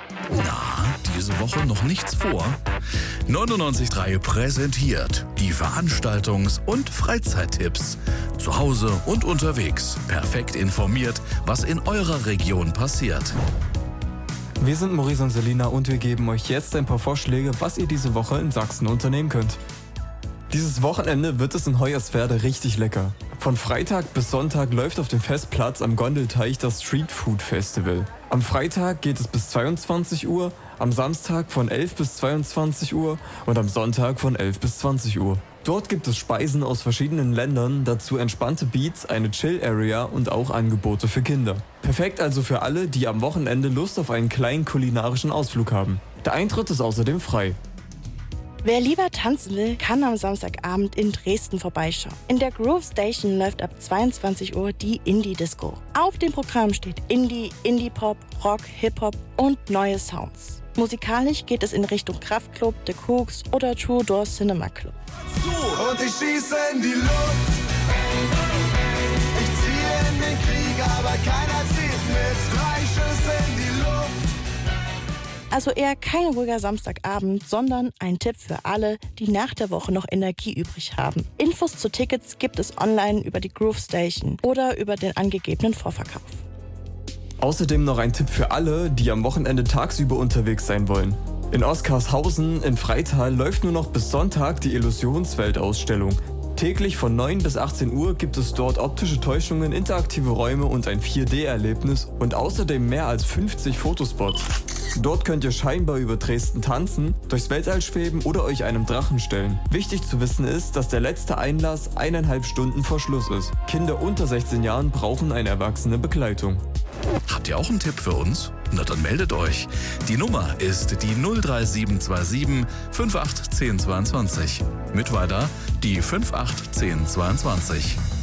Na, diese Woche noch nichts vor? 99.3 präsentiert die Veranstaltungs- und Freizeittipps. Zu Hause und unterwegs. Perfekt informiert, was in eurer Region passiert. Wir sind Maurice und Selina und wir geben euch jetzt ein paar Vorschläge, was ihr diese Woche in Sachsen unternehmen könnt. Dieses Wochenende wird es in Hoyerswerda richtig lecker. Von Freitag bis Sonntag läuft auf dem Festplatz am Gondelteich das Street Food Festival. Am Freitag geht es bis 22 Uhr, am Samstag von 11 bis 22 Uhr und am Sonntag von 11 bis 20 Uhr. Dort gibt es Speisen aus verschiedenen Ländern, dazu entspannte Beats, eine Chill-Area und auch Angebote für Kinder. Perfekt also für alle, die am Wochenende Lust auf einen kleinen kulinarischen Ausflug haben. Der Eintritt ist außerdem frei. Wer lieber tanzen will, kann am Samstagabend in Dresden vorbeischauen. In der Groove Station läuft ab 22 Uhr die Indie-Disco. Auf dem Programm steht Indie, Indie-Pop, Rock, Hip-Hop und neue Sounds. Musikalisch geht es in Richtung Kraftklub, The Cooks oder True Door Cinema Club. Und ich schieße in die Luft. Ich ziehe in den Krieg, aber keiner zieht mit. 3 Schüsse in die Luft. Also eher kein ruhiger Samstagabend, sondern ein Tipp für alle, die nach der Woche noch Energie übrig haben. Infos zu Tickets gibt es online über die Groove Station oder über den angegebenen Vorverkauf. Außerdem noch ein Tipp für alle, die am Wochenende tagsüber unterwegs sein wollen. In Oskarshausen in Freital läuft nur noch bis Sonntag die Illusionswelt-Ausstellung. Täglich von 9 bis 18 Uhr gibt es dort optische Täuschungen, interaktive Räume und ein 4D-Erlebnis und außerdem mehr als 50 Fotospots. Dort könnt ihr scheinbar über Dresden tanzen, durchs Weltall schweben oder euch einem Drachen stellen. Wichtig zu wissen ist, dass der letzte Einlass 1,5 Stunden vor Schluss ist. Kinder unter 16 Jahren brauchen eine erwachsene Begleitung. Habt ihr auch einen Tipp für uns? Na dann meldet euch. Die Nummer ist die 03727 581022. Mit weiter die 581022.